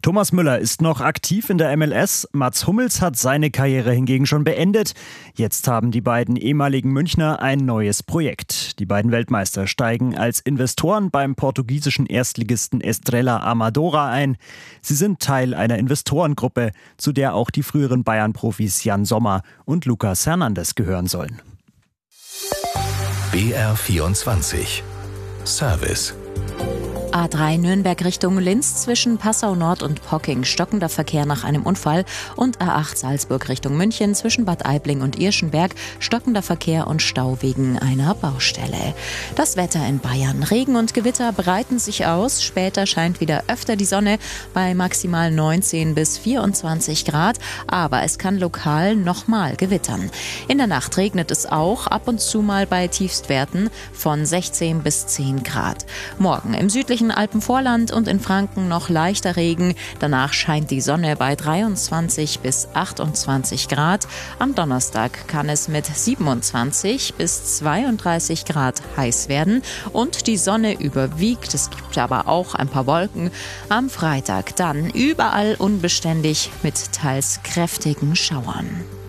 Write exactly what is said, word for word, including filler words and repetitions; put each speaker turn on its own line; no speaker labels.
Thomas Müller ist noch aktiv in der M L S. Mats Hummels hat seine Karriere hingegen schon beendet. Jetzt haben die beiden ehemaligen Münchner ein neues Projekt. Die beiden Weltmeister steigen als Investoren beim portugiesischen Erstligisten Estrela Amadora ein. Sie sind Teil einer Investorengruppe, zu der auch die früheren Bayern-Profis Jan Sommer und Lucas Hernandez gehören sollen.
B R vierundzwanzig Service.
A drei Nürnberg Richtung Linz zwischen Passau Nord und Pocking stockender Verkehr nach einem Unfall und A acht Salzburg Richtung München zwischen Bad Aibling und Irschenberg stockender Verkehr und Stau wegen einer Baustelle. Das Wetter in Bayern. Regen und Gewitter breiten sich aus. Später scheint wieder öfter die Sonne bei maximal neunzehn bis vierundzwanzig Grad, aber es kann lokal nochmal gewittern. In der Nacht regnet es auch, ab und zu mal bei Tiefstwerten von sechzehn bis zehn Grad. Morgen im südlichen Alpenvorland und in Franken noch leichter Regen. Danach scheint die Sonne bei dreiundzwanzig bis achtundzwanzig Grad. Am Donnerstag kann es mit siebenundzwanzig bis zweiunddreißig Grad heiß werden und die Sonne überwiegt. Es gibt aber auch ein paar Wolken. Am Freitag dann überall unbeständig mit teils kräftigen Schauern.